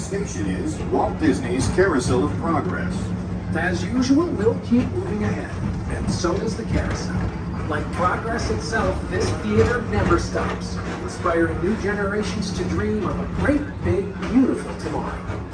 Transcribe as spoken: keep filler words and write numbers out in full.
station is Walt Disney's Carousel of Progress. As usual, we'll keep moving ahead, and so does the carousel. Like progress itself, this theater never stops, inspiring new generations to dream of a great, big, beautiful tomorrow.